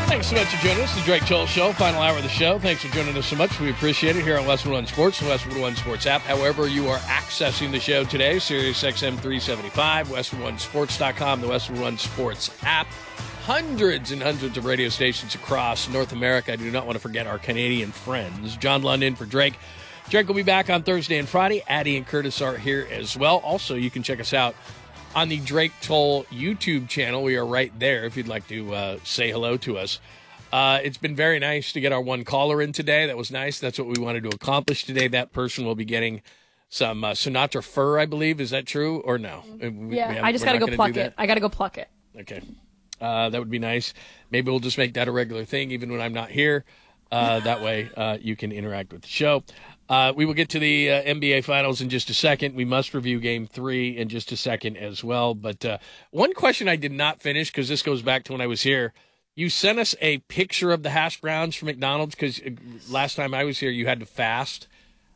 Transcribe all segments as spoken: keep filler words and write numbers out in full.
Thanks so much for joining us. The Drake Toll Show, final hour of the show. Thanks for joining us so much. We appreciate it here on Westwood One Sports, the Westwood One Sports app. However you are accessing the show today, Sirius X M three seventy-five, Westwood One Sports dot com, the Westwood One Sports app. Hundreds and hundreds of radio stations across North America. I do not want to forget our Canadian friends. John London for Drake. Drake will be back on Thursday and Friday. Addie and Curtis are here as well. Also, you can check us out on the Drake Toll YouTube channel. We are right there if you'd like to uh, say hello to us. Uh, it's been very nice to get our one caller in today. That was nice. That's what we wanted to accomplish today. That person will be getting some uh, Sinatra fur, I believe. Is that true or no? We, yeah, we I just got to go pluck it. I got to go pluck it. Okay. Uh, that would be nice. Maybe we'll just make that a regular thing even when I'm not here. Uh, that way uh, you can interact with the show. Uh, we will get to the uh, N B A Finals in just a second. We must review Game three in just a second as well. But uh, one question I did not finish, because this goes back to when I was here. You sent us a picture of the hash browns from McDonald's, because last time I was here you had to fast.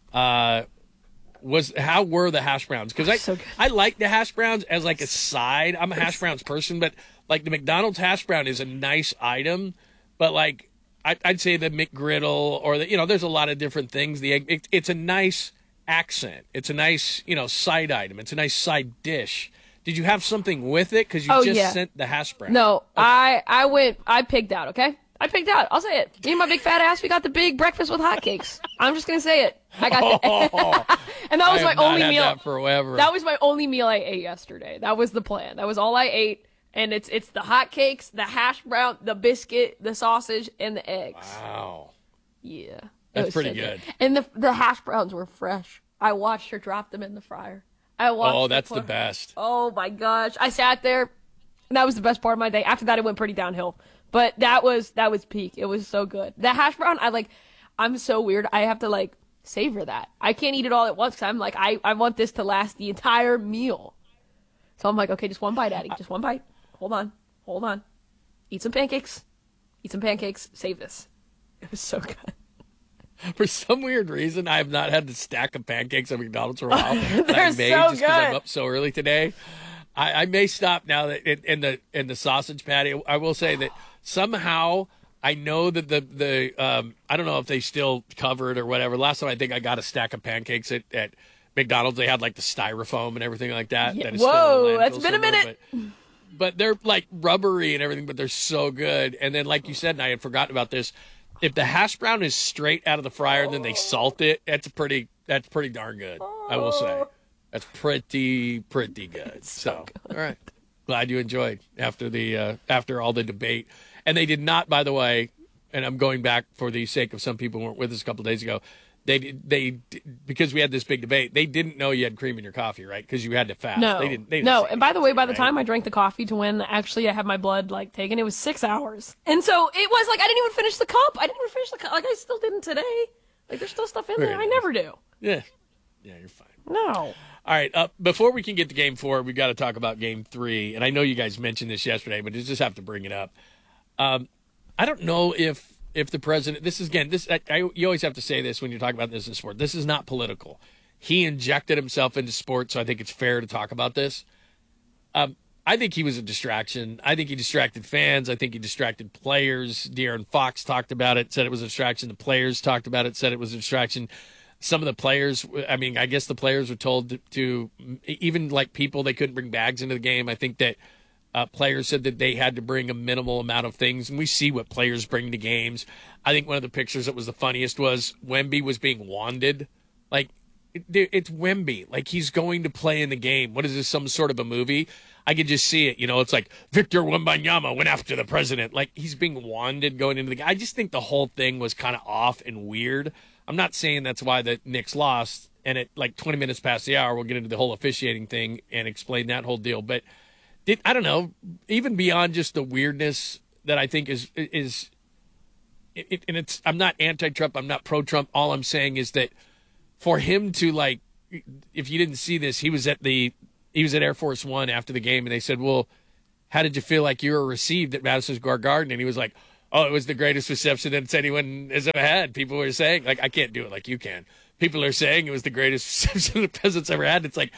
Uh, was How were the hash browns? Because I, so I like the hash browns as like a side. I'm a hash browns person, but like the McDonald's hash brown is a nice item. But like I, I'd say the McGriddle or the, you know, there's a lot of different things. The egg, it, it's a nice accent. It's a nice, you know, side item. It's a nice side dish. Did you have something with it? Because you oh, just yeah. sent the hash brown. No, okay. I, I went, I picked out, okay? I picked out. I'll say it. Me and my big fat ass, we got the big breakfast with hotcakes. I'm just going to say it. I got that. Oh, and that was I my have not only had meal. That forever. That was my only meal I ate yesterday. That was the plan. That was all I ate. And it's it's the hotcakes, the hash brown, the biscuit, the sausage, and the eggs. Wow. Yeah. That's pretty so good. good. And the the hash browns were fresh. I watched her drop them in the fryer. I watched Oh, that's her the put, best. Oh, my gosh. I sat there, and that was the best part of my day. After that, it went pretty downhill. But that was that was peak. It was so good. The hash brown, I like, I'm so weird. I have to, like, savor that. I can't eat it all at once, because I'm like, I, I want this to last the entire meal. So I'm like, okay, just one bite, Addie. Just one bite. Hold on. Hold on. Eat some pancakes. Eat some pancakes. Save this. It was so good. For some weird reason, I have not had the stack of pancakes at McDonald's for a while. They're I made so just good. I'm up so early today. I, I may stop now that in, in the in the sausage patty. I will say that somehow I know that the the um, I don't know if they still cover it or whatever. Last time I think I got a stack of pancakes at, at McDonald's. They had like the styrofoam and everything like that. Yeah. that is Whoa, still that's been a minute. But, but they're like rubbery and everything, but they're so good. And then, like you said, and I had forgotten about this. If the hash brown is straight out of the fryer and then they salt it, that's pretty. That's pretty darn good. I will say, that's pretty pretty good. So, good. all right, glad you enjoyed after the uh, after all the debate. And they did not, by the way. And I'm going back for the sake of some people who weren't with us a couple of days ago. They they because we had this big debate. They didn't know you had cream in your coffee, right? Because you had to fast. No, they didn't. They didn't no. say And by the way, by the right? time I drank the coffee to when actually I had my blood like taken, it was six hours. And so it was like I didn't even finish the cup. I didn't even finish the cup. Like I still didn't today. Like there's still stuff in Very there. nice. I never do. Yeah, yeah, you're fine. No. All right. Uh, before we can get to Game Four, we've got to talk about Game Three. And I know you guys mentioned this yesterday, but you just have to bring it up. Um, I don't know if. If the president, this is again, this I, I, you always have to say this when you're talking about this in sport. This is not political. He injected himself into sports, so I think it's fair to talk about this. Um, I think he was a distraction. I think he distracted fans. I think he distracted players. De'Aaron Fox talked about it, said it was a distraction. The players talked about it, said it was a distraction. Some of the players, I mean, I guess the players were told to, to even like people, they couldn't bring bags into the game. I think that. Uh, players said that they had to bring a minimal amount of things, and we see what players bring to games. I think one of the pictures that was the funniest was Wemby was being wanded. Like, it, it's Wemby. Like, he's going to play in the game. What is this, some sort of a movie? I could just see it. You know, it's like Victor Wembanyama went after the president. Like, he's being wanded going into the game. I just think the whole thing was kind of off and weird. I'm not saying that's why the Knicks lost, and at like twenty minutes past the hour, we'll get into the whole officiating thing and explain that whole deal. But Did, I don't know, even beyond just the weirdness that I think is, is it, and it's, I'm not anti-Trump, I'm not pro-Trump. All I'm saying is that for him to, like, if you didn't see this, he was at the, he was at Air Force One after the game, and they said, well, how did you feel like you were received at Madison Square Garden? And he was like, oh, it was the greatest reception that anyone has ever had. People were saying, like, I can't do it like you can. People are saying it was the greatest reception the president's ever had. It's like,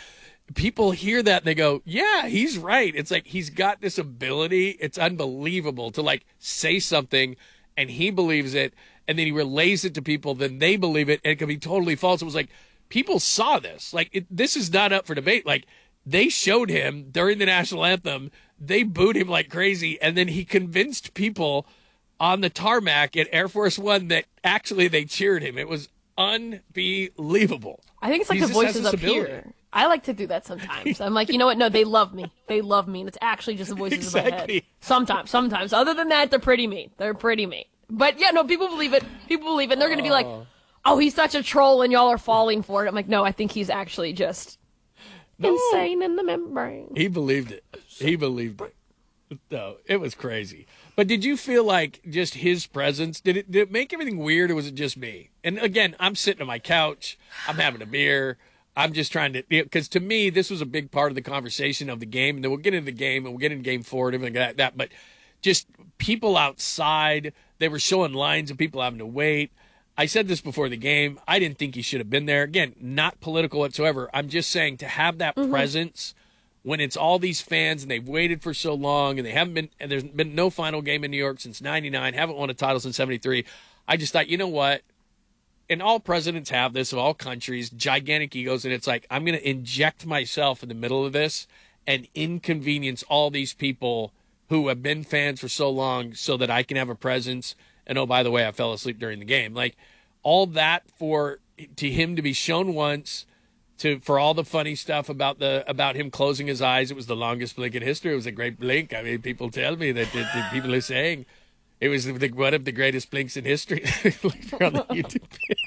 people hear that and they go, yeah, he's right. It's like he's got this ability. It's unbelievable to like say something and he believes it and then he relays it to people, then they believe it and it can be totally false. It was like people saw this. Like it, this is not up for debate. Like they showed him during the national anthem. They booed him like crazy and then he convinced people on the tarmac at Air Force One that actually they cheered him. It was unbelievable. I think it's like He the just has voices this up ability. here. I like to do that sometimes. I'm like, you know what? No, they love me. They love me. And it's actually just the voices in my head. Exactly. Sometimes, sometimes. Other than that, they're pretty mean. They're pretty mean. But yeah, no, people believe it. People believe it. And they're going to be like, oh, he's such a troll and y'all are falling for it. I'm like, no, I think he's actually just No. insane in the membrane. He believed it. He believed it. No, it was crazy. But did you feel like just his presence, did it, did it make everything weird or was it just me? And again, I'm sitting on my couch. I'm having a beer. I'm just trying to, because to me, this was a big part of the conversation of the game. And then we'll get into the game and we'll get into game four and everything like that. But just people outside, they were showing lines of people having to wait. I said this before the game. I didn't think he should have been there. Again, not political whatsoever. I'm just saying to have that mm-hmm. presence when it's all these fans and they've waited for so long and they haven't been, and there's been no final game in New York since ninety-nine, haven't won a title since seventy-three. I just thought, you know what? And all presidents have this of all countries, gigantic egos. And it's like, I'm going to inject myself in the middle of this and inconvenience all these people who have been fans for so long so that I can have a presence. And oh, by the way, I fell asleep during the game. Like all that for to him to be shown once, to for all the funny stuff about the about him closing his eyes. It was the longest blink in history. It was a great blink. I mean, people tell me that, that, that people are saying it was the, one of the greatest blinks in history. on the YouTube.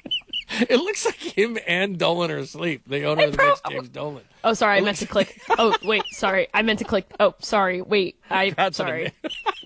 It looks like him and Dolan are asleep. The owner of the Mets, James Dolan. Oh, sorry, It I meant to looks- click. Oh, wait, sorry, I meant to click. Oh, sorry, wait, I That's what I sorry. meant.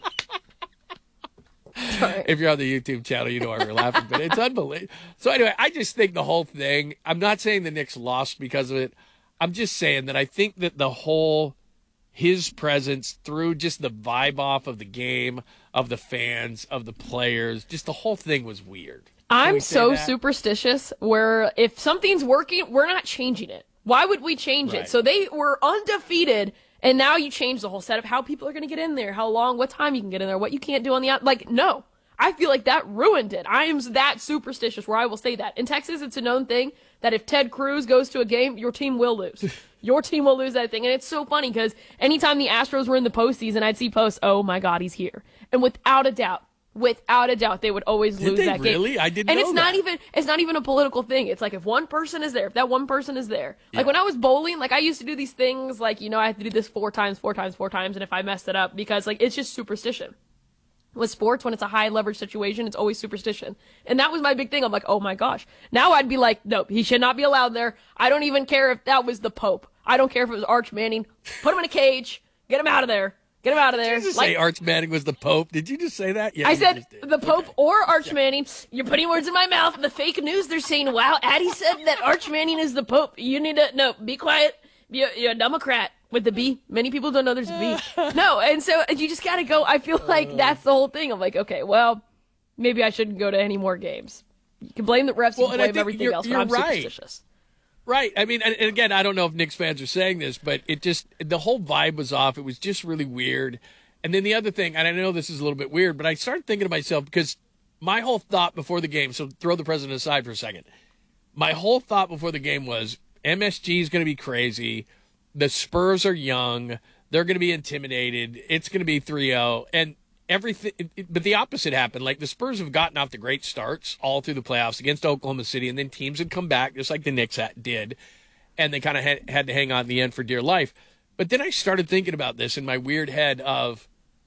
Sorry. If you're on the YouTube channel, you know why we're laughing, but it's unbelievable. So anyway, I just think the whole thing, I'm not saying the Knicks lost because of it. I'm just saying that I think that the whole, his presence through just the vibe off of the game, of the fans, of the players, just the whole thing was weird. Can we I'm say so that? superstitious where if something's working, we're not changing it. Why would we change Right. it? So they were undefeated, and now you change the whole setup, how people are going to get in there, how long, what time you can get in there, what you can't do on the out. Like, no. I feel like that ruined it. I am that superstitious where I will say that. In Texas, it's a known thing that if Ted Cruz goes to a game, your team will lose. Your team will lose that thing. And it's so funny because anytime the Astros were in the postseason, I'd see posts, oh my God, he's here. And without a doubt, without a doubt, they would always Did lose they that game. really? I didn't And know it's not that. even it's not even a political thing. It's like if one person is there, if that one person is there. Like Yeah. when I was bowling, like I used to do these things like, you know, I have to do this four times, four times, four times, and if I messed it up, because like it's just superstition. With sports, when it's a high leverage situation, it's always superstition. And that was my big thing. I'm like, oh my gosh. Now I'd be like, nope, he should not be allowed there. I don't even care if that was the Pope. I don't care if it was Arch Manning. Put him in a cage. Get him out of there. Get him out of there. Did you just Like- say Arch Manning was the Pope? Did you just say that? Yeah, I you said just did. the Pope Okay. or Arch Manning. You're putting words in my mouth. The fake news, they're saying, wow, Addie said that Arch Manning is the Pope. You need to, no, be quiet. You're, you're a Democrat with the B. Many people don't know there's a B. No, and so you just got to go. I feel like that's the whole thing. I'm like, okay, well, maybe I shouldn't go to any more games. You can blame the refs, you Well, can and I blame think everything you're- else, but you're I'm right. superstitious. Right. I mean, and, and again, I don't know if Knicks fans are saying this, but it just, the whole vibe was off. It was just really weird. And then the other thing, and I know this is a little bit weird, but I started thinking to myself, because my whole thought before the game, so throw the president aside for a second. My whole thought before the game was M S G is going to be crazy. The Spurs are young. They're going to be intimidated. It's going to be three oh. And everything, it- it- but the opposite happened. Like the Spurs have gotten off the great starts all through the playoffs against Oklahoma City, and then teams had come back just like the Knicks had, did, and they kind of had, had to hang on in the end for dear life. But then I started thinking about this in my weird head of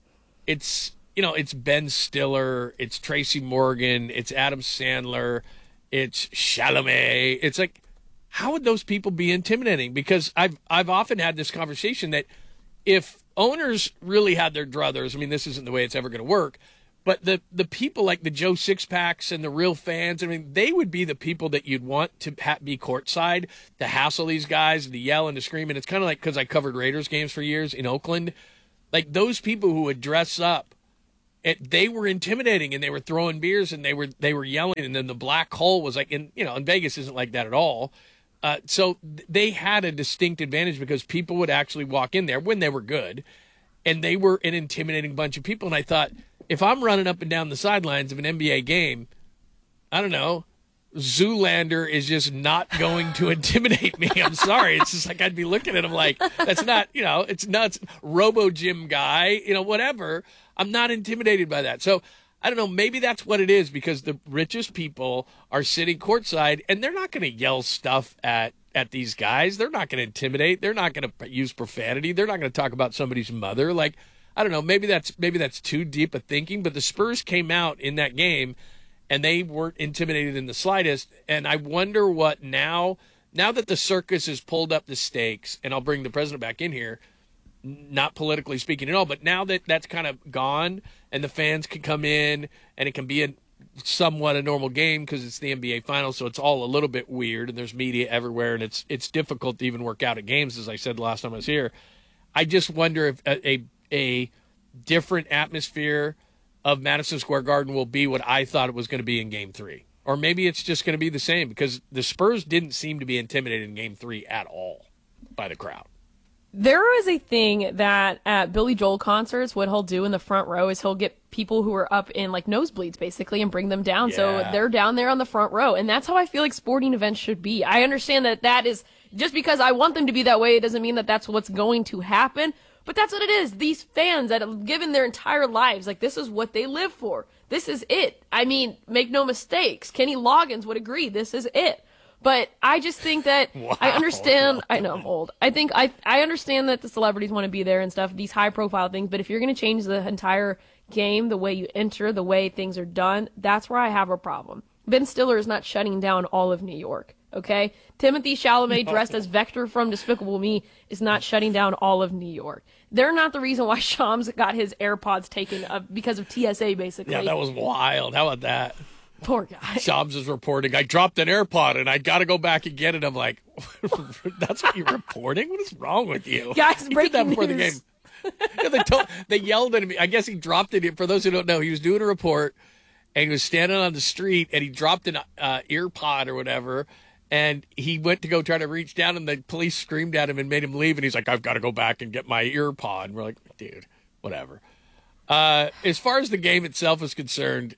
it's, you know, it's Ben Stiller, it's Tracy Morgan, it's Adam Sandler, it's Chalamet. It's like, how would those people be intimidating? Because I've I've often had this conversation that if owners really had their druthers, I mean, this isn't the way it's ever going to work, but the the people like the Joe Sixpacks and the real fans, I mean, they would be the people that you'd want to ha- be courtside, to hassle these guys, to yell and to scream. And it's kind of like, because I covered Raiders games for years in Oakland, like those people who would dress up, it, they were intimidating, and they were throwing beers, and they were they were yelling, and then the black hole was like, in you know, in Vegas isn't like that at all. Uh, so th- they had a distinct advantage because people would actually walk in there when they were good, and they were an intimidating bunch of people. And I thought, if I'm running up and down the sidelines of an N B A game, I don't know, Zoolander is just not going to intimidate me. I'm sorry. It's just like I'd be looking at him like, that's not, you know, it's nuts. Robo Gym guy, you know, whatever. I'm not intimidated by that. So I don't know, maybe that's what it is, because the richest people are sitting courtside and they're not going to yell stuff at, at these guys. They're not going to intimidate. They're not going to use profanity. They're not going to talk about somebody's mother. Like, I don't know, maybe that's maybe that's too deep a thinking, but the Spurs came out in that game and they weren't intimidated in the slightest. And I wonder what now, now that the circus has pulled up the stakes, and I'll bring the president back in here, not politically speaking at all, but now that that's kind of gone and the fans can come in and it can be a somewhat a normal game because it's the N B A Finals, so it's all a little bit weird and there's media everywhere and it's it's difficult to even work out at games, as I said last time I was here. I just wonder if a a, a different atmosphere of Madison Square Garden will be what I thought it was going to be in Game three. Or maybe it's just going to be the same, because the Spurs didn't seem to be intimidated in Game three at all by the crowd. There is a thing that at Billy Joel concerts, what he'll do in the front row is he'll get people who are up in like nosebleeds basically and bring them down. Yeah. So they're down there on the front row. And that's how I feel like sporting events should be. I understand that that is just because I want them to be that way. It doesn't mean that that's what's going to happen. But that's what it is. These fans that have given their entire lives, like, this is what they live for. This is it. I mean, make no mistakes. Kenny Loggins would agree. This is it. But I just think that Wow. I understand. I know I'm old. I think I I understand that the celebrities want to be there and stuff, these high profile things. But if you're going to change the entire game, the way you enter, the way things are done, that's where I have a problem. Ben Stiller is not shutting down all of New York. Okay, Timothy Chalamet, dressed as Vector from Despicable Me, is not shutting down all of New York. They're not the reason why Shams got his AirPods taken uh, because of T S A, basically. Yeah, that was wild. How about that? Poor guy. Shams is reporting, I dropped an AirPod and I got to go back and get it. I'm like, that's what you're reporting? What is wrong with you? Guys, He did breaking that before news. the game. Yeah, they, told, they yelled at me. I guess he dropped it. For those who don't know, he was doing a report and he was standing on the street and he dropped an uh, ear pod or whatever. And he went to go try to reach down and the police screamed at him and made him leave. And he's like, I've got to go back and get my ear pod. And we're like, dude, whatever. Uh, as far as the game itself is concerned,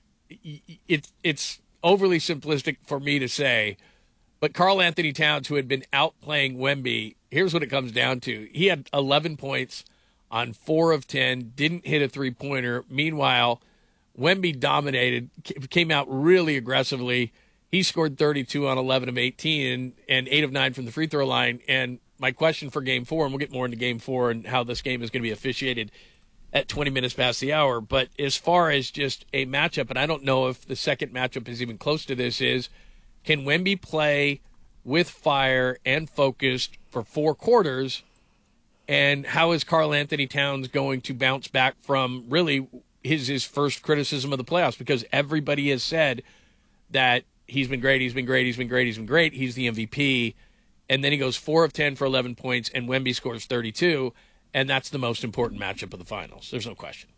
it, it's overly simplistic for me to say, but Karl Anthony Towns, who had been outplaying Wemby, here's what it comes down to. He had eleven points on four of ten, didn't hit a three-pointer. Meanwhile, Wemby dominated, came out really aggressively. He scored thirty-two on eleven of eighteen and, and eight of nine from the free throw line. And my question for game four, and we'll get more into game four and how this game is going to be officiated at twenty minutes past the hour. But as far as just a matchup, and I don't know if the second matchup is even close to this, is can Wemby play with fire and focused for four quarters? And how is Karl Anthony Towns going to bounce back from really his, his first criticism of the playoffs? Because everybody has said that he's been great, he's been great, he's been great, he's been great, he's the M V P. And then he goes four of ten for eleven points, and Wemby scores thirty-two. And that's the most important matchup of the finals. There's no question.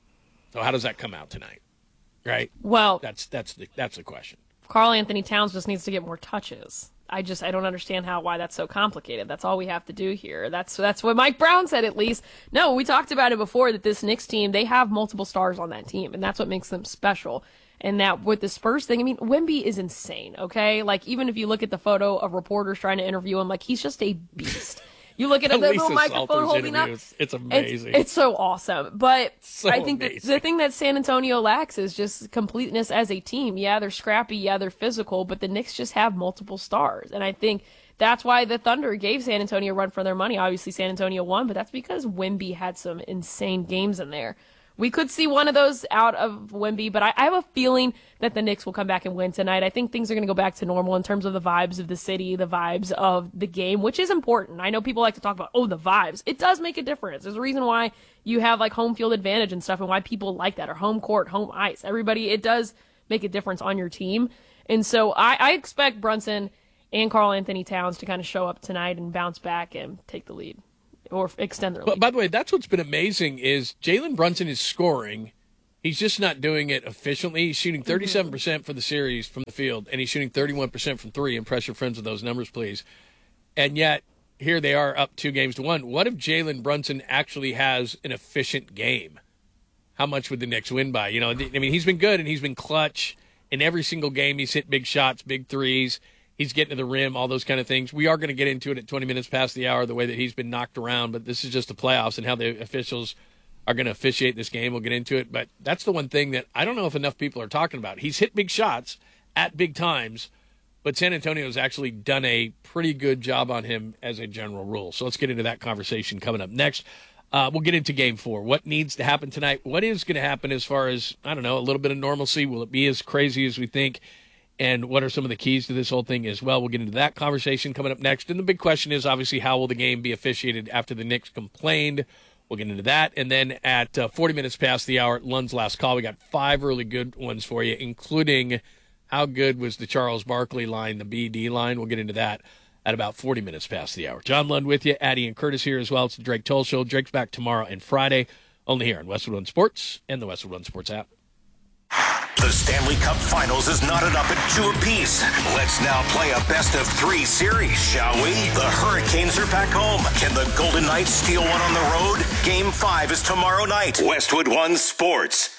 So how does that come out tonight? Right? Well, That's that's the that's the question. Karl Anthony Towns just needs to get more touches. I just I don't understand how why that's so complicated. That's all we have to do here. That's that's what Mike Brown said, at least. No, we talked about it before, that this Knicks team, they have multiple stars on that team, and that's what makes them special. And that with the Spurs thing, I mean, Wemby is insane, okay? Like, even if you look at the photo of reporters trying to interview him, like, he's just a beast. You look at a little Lisa microphone Salters holding up. interviews. It's amazing. It's, it's so awesome. But So I think that amazing. the thing that San Antonio lacks is just completeness as a team. Yeah, they're scrappy. Yeah, they're physical. But the Knicks just have multiple stars. And I think that's why the Thunder gave San Antonio a run for their money. Obviously, San Antonio won, but that's because Wemby had some insane games in there. We could see one of those out of Wemby, but I, I have a feeling that the Knicks will come back and win tonight. I think things are going to go back to normal in terms of the vibes of the city, the vibes of the game, which is important. I know people like to talk about, oh, the vibes. It does make a difference. There's a reason why you have like home field advantage and stuff, and why people like that, or home court, home ice. Everybody, it does make a difference on your team. And so I, I expect Brunson and Karl Anthony Towns to kind of show up tonight and bounce back and take the lead. Or extend their lead. But by the way, that's what's been amazing is Jalen Brunson is scoring. He's just not doing it efficiently. He's shooting thirty-seven percent for the series from the field, and he's shooting thirty-one percent from three. Impress your friends with those numbers, please. And yet, here they are up two games to one. What if Jalen Brunson actually has an efficient game? How much would the Knicks win by? You know, I mean, he's been good, and he's been clutch in every single game. He's hit big shots, big threes. He's getting to the rim, all those kind of things. We are going to get into it at twenty minutes past the hour, the way that he's been knocked around, but this is just the playoffs and how the officials are going to officiate this game. We'll get into it, but that's the one thing that I don't know if enough people are talking about. He's hit big shots at big times, but San Antonio's actually done a pretty good job on him as a general rule. So let's get into that conversation coming up next. Uh, we'll get into game four. What needs to happen tonight? What is going to happen as far as, I don't know, a little bit of normalcy? Will it be as crazy as we think? And what are some of the keys to this whole thing as well? We'll get into that conversation coming up next. And the big question is, obviously, how will the game be officiated after the Knicks complained? We'll get into that. And then at uh, forty minutes past the hour, Lund's last call, we got five really good ones for you, including how good was the Charles Barkley line, the B D line. We'll get into that at about forty minutes past the hour. John Lund with you, Addie and Curtis here as well. It's the Drake Toll Show. Drake's back tomorrow and Friday, only here on Westwood One Sports and the Westwood One Sports app. The Stanley Cup Finals is knotted up at two apiece. Let's now play a best-of-three series, shall we? The Hurricanes are back home. Can the Golden Knights steal one on the road? Game five is tomorrow night. Westwood One Sports.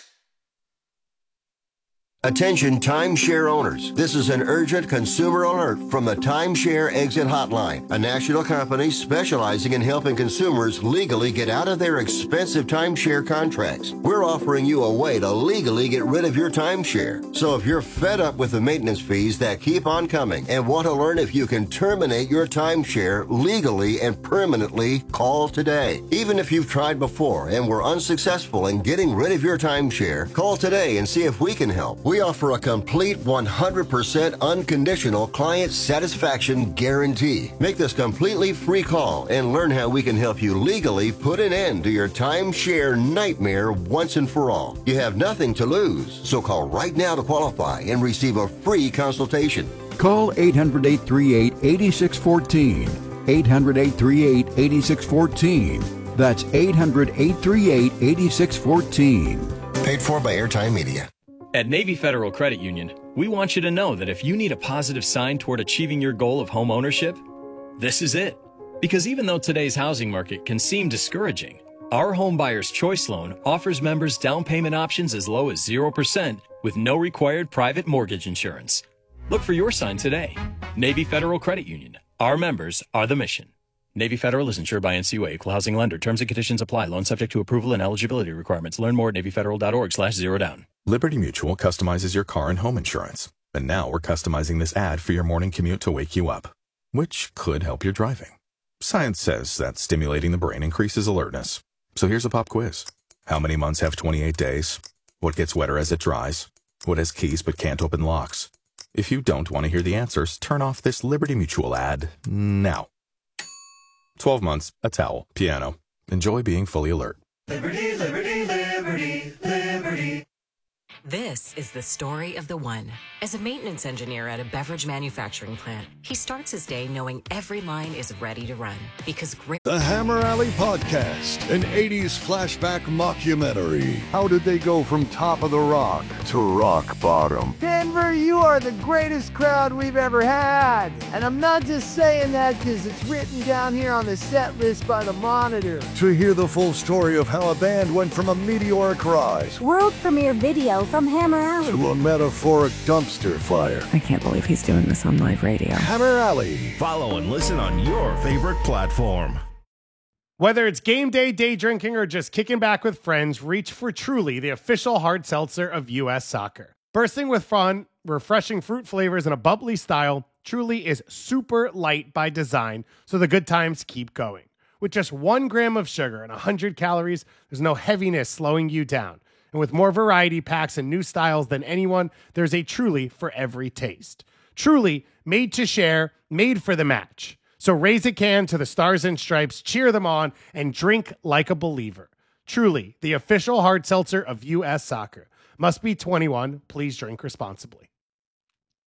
Attention timeshare owners. This is an urgent consumer alert from the Timeshare Exit Hotline, a national company specializing in helping consumers legally get out of their expensive timeshare contracts. We're offering you a way to legally get rid of your timeshare. So if you're fed up with the maintenance fees that keep on coming and want to learn if you can terminate your timeshare legally and permanently, call today. Even if you've tried before and were unsuccessful in getting rid of your timeshare, call today and see if we can help. We offer a complete one hundred percent unconditional client satisfaction guarantee. Make this completely free call and learn how we can help you legally put an end to your timeshare nightmare once and for all. You have nothing to lose, so call right now to qualify and receive a free consultation. Call eight hundred, eight three eight, eight six one four. eight hundred, eight three eight, eight six one four. That's eight hundred, eight three eight, eight six one four. Paid for by Airtime Media. At Navy Federal Credit Union, we want you to know that if you need a positive sign toward achieving your goal of home ownership, this is it. Because even though today's housing market can seem discouraging, our Home Buyer's Choice Loan offers members down payment options as low as zero percent with no required private mortgage insurance. Look for your sign today. Navy Federal Credit Union. Our members are the mission. Navy Federal is insured by N C U A, Equal Housing Lender. Terms and conditions apply. Loan subject to approval and eligibility requirements. Learn more at NavyFederal.org slash zero down. Liberty Mutual customizes your car and home insurance. And now we're customizing this ad for your morning commute to wake you up, which could help your driving. Science says that stimulating the brain increases alertness. So here's a pop quiz. How many months have twenty-eight days? What gets wetter as it dries? What has keys but can't open locks? If you don't want to hear the answers, turn off this Liberty Mutual ad now. twelve months, a towel, piano. Enjoy being fully alert. Liberty, liberty, liberty, liberty. This is the story of the one. As a maintenance engineer at a beverage manufacturing plant, he starts his day knowing every line is ready to run because great. The Hammer Alley Podcast, an eighties flashback mockumentary. How did they go from top of the rock to rock bottom? Denver, you are the greatest crowd we've ever had. And I'm not just saying that because it's written down here on the set list by the Monitor. To hear the full story of how a band went from a meteoric rise, world premiere video from Hammer Alley, to a metaphoric dumpster fire. I can't believe he's doing this on live radio. Hammer Alley. Follow and listen on your favorite platform. Whether it's game day, day drinking, or just kicking back with friends, reach for Truly, the official hard seltzer of U S Soccer. Bursting with fun, refreshing fruit flavors, and a bubbly style, Truly is super light by design, so the good times keep going. With just one gram of sugar and one hundred calories, there's no heaviness slowing you down. And with more variety packs and new styles than anyone, there's a Truly for every taste. Truly, made to share, made for the match. So raise a can to the Stars and Stripes, cheer them on, and drink like a believer. Truly, the official hard seltzer of U S Soccer. Must be twenty-one. Please drink responsibly.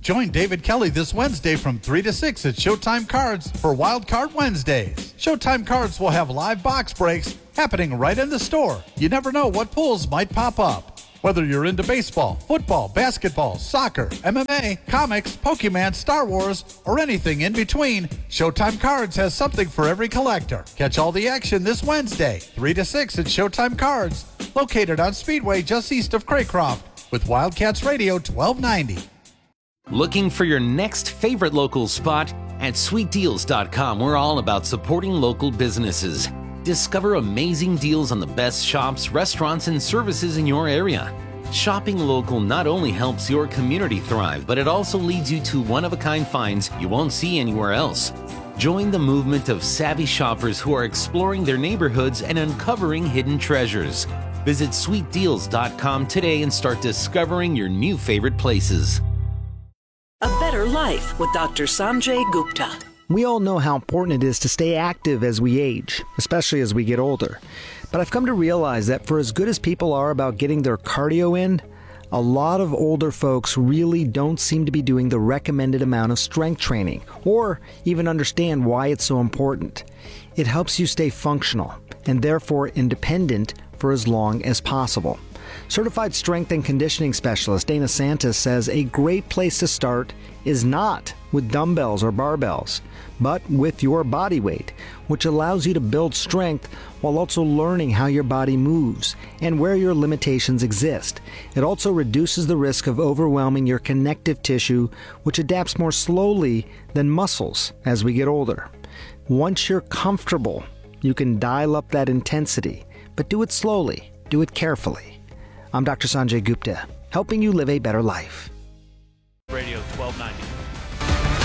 Join David Kelly this Wednesday from three to six at Showtime Cards for Wild Card Wednesdays. Showtime Cards will have live box breaks happening right in the store. You never know what pulls might pop up. Whether you're into baseball, football, basketball, soccer, M M A, comics, Pokemon, Star Wars, or anything in between, Showtime Cards has something for every collector. Catch all the action this Wednesday, three to six at Showtime Cards, located on Speedway just east of Craycroft, with Wildcats Radio twelve ninety. Looking for your next favorite local spot? At sweet deals dot com, we're all about supporting local businesses. Discover amazing deals on the best shops, restaurants, and services in your area. Shopping local not only helps your community thrive, but it also leads you to one-of-a-kind finds you won't see anywhere else. Join the movement of savvy shoppers who are exploring their neighborhoods and uncovering hidden treasures. Visit sweet deals dot com today and start discovering your new favorite places. A better life with Doctor Sanjay Gupta. We all know how important it is to stay active as we age, especially as we get older. But I've come to realize that for as good as people are about getting their cardio in, a lot of older folks really don't seem to be doing the recommended amount of strength training, or even understand why it's so important. It helps you stay functional, and therefore independent for as long as possible. Certified strength and conditioning specialist Dana Santis says a great place to start is not with dumbbells or barbells, but with your body weight, which allows you to build strength while also learning how your body moves and where your limitations exist. It also reduces the risk of overwhelming your connective tissue, which adapts more slowly than muscles as we get older. Once you're comfortable, you can dial up that intensity, but do it slowly, do it carefully. I'm Doctor Sanjay Gupta, helping you live a better life. Radio twelve ninety.